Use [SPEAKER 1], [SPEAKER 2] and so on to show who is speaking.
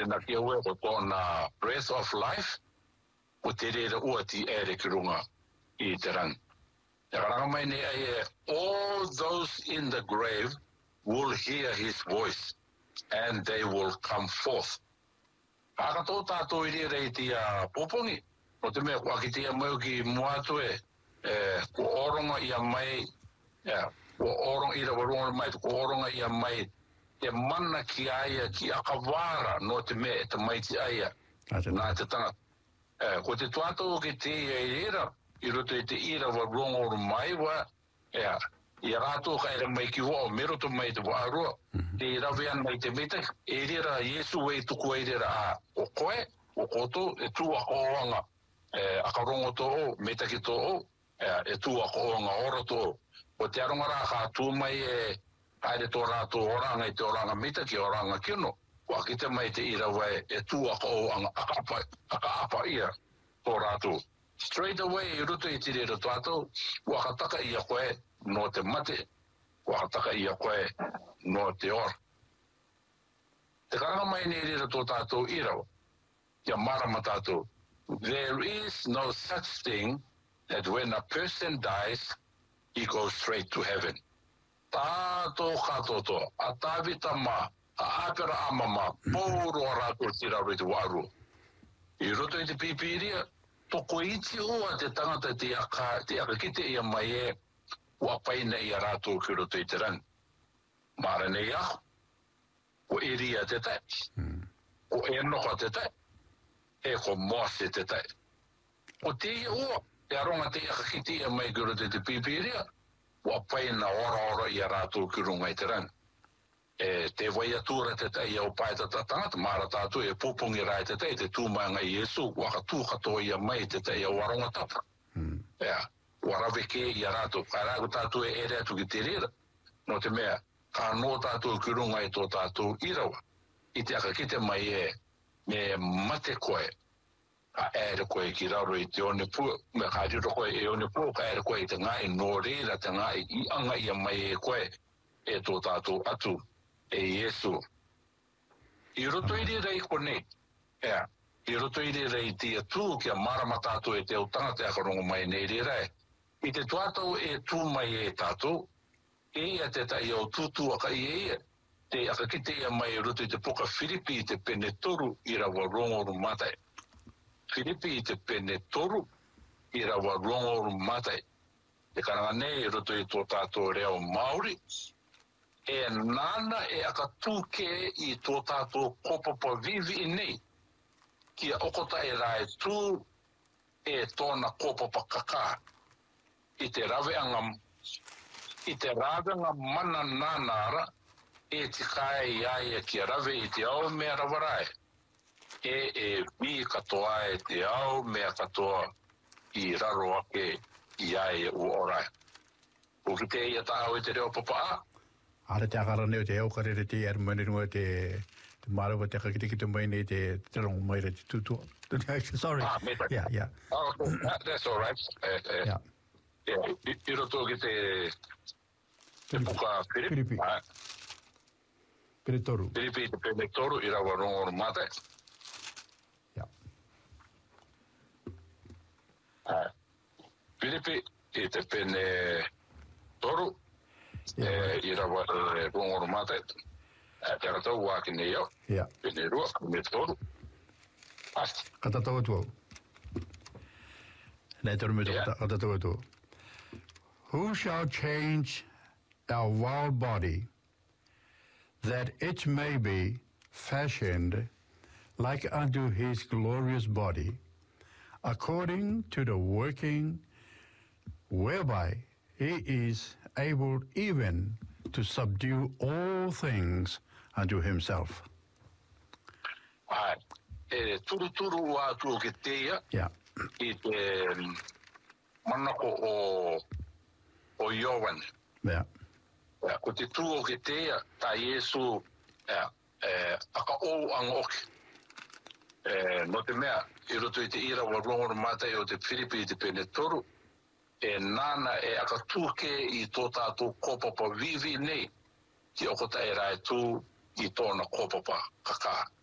[SPEAKER 1] na kia ue ko tōna breath of life, o te rere ua ti ere ki runga I te rangi. Te karanga mai ne ai all those in the grave will hear his voice and they will come forth. Aka tō tātou I rere ti a popongi, o te mea kua ki tia mau ki muatu ko oronga ia mai, ko oronga I rawarunga mai, ko oronga ia mai, te mana ki aia ki akawara no te mea te maiti aia, nā te tanga. Ko te tuatou ki te ira, I roto I te ira wa rongo oru mai wa, I rātou ka ere mai ki wao, me roto mai te wāroa, te rawean mai te meta, e rira Yesu e tuku e rira a o koe, o koto, e tū a koanga, akarongo tō o, meta ki tō o, e tū a koanga ora tō o. O te aronga rā ka tū mai haere tō rātou oranga I te oranga meta ki oranga kino, wa ki te mai te ira wai e tū a koanga aka apa ia tō rātou. Straight away, I roto I te rira tātou, waka taka ia koe no te mate, waka taka ia koe no te ora. Te karanga mai ne rira tō tātou irawa, kia marama tātou. There is no such thing that when a person dies, he goes straight to heaven. Tātou katoto, a tāwita mā, a āpera amama, pōro a rātou tira roi te wāru. I roto I te pipiria, toko iti ua te tangata te aka kite ia mai ua paina I a rātou ki roto I te rangi. Mara nei aho, o iria te tai, o e noka te tai, e ko mose te tai. O te ia ua, te aronga te aka kite ia mai ki roto I te pipiria, ua paina ora I a rātou ki runga I te rangi. Te wai atura te tai au paeta tangata, mara tātou e popongi rai te tai, te tūmanga I Yesu, waka tū katoa ia mai te tai au aronga tapa. Warawe ke I a rātou, kai rāgu tātou e ere atu ki te rera, no te mea, ka no tātou ki runga I tō tātou irawa, I te aka kite mai me mate koe, ka ere koe ki raro I te one pua, me ka riro koe e one pua, ka ere koe I te ngai no rera, te ngai I anga ia mai koe, e tō tātou atu, e Yesu. I roto I rira I konei, I roto I rira I tia tū kia marama tātou e te au tangata e akarongo mai nei rira I te tuatau e tū mai e tātou, e a te tai au tūtū aka I te aka kite ia mai e roto I te poka Filipi I te pene toru I rawa rongoru matai. Filipi I te pene toru I rawa rongoru matai. Te karanga nei e roto I tō tātou reo Māori, e nana e aka tūke I tō tātou kopapa vivi I nei, kia okota e rai tū e tōna kopapa kaka, I te raweanga mana nānara, e tikai iaia kia rawe I te au mea rawarai, e vi katoa e te au mea katoa I raro ake iaia u orai. O ki te ia tāu I te reo papa
[SPEAKER 2] Ara te akara neo te eo karere te ar manirunga te marawa te kakite mai nei te rongo mai re te tutua. Sorry. Yeah.
[SPEAKER 1] Oh, that's all right.
[SPEAKER 2] Yeah.
[SPEAKER 1] I roto ki te puka Filipi.
[SPEAKER 2] Pere toru.
[SPEAKER 1] Filipi te pene toru I rawa rongoru matai.
[SPEAKER 2] Yeah.
[SPEAKER 1] Filipi I te pene toru. I rawa rongoru matai. Te ratau waki nei au. Pene rua, me toru. Asti.
[SPEAKER 2] Katatau atu au. Nei toru me katatau atu au. Who shall change our wild body that it may be fashioned like unto his glorious body, according to the working whereby he is able even to subdue all things unto himself.
[SPEAKER 1] Turu atu o ke teia. I te manako o Iowan. Ko te tū o ke teia, ta Yesu aka ou angoki. No te mea, I roto I te ira wa rongoru matai o te Filipi I te pene toru, e nana e aka tūke I tō tātou kopapa vivi nei, ki okota e rai tū I tōna kopapa kaka.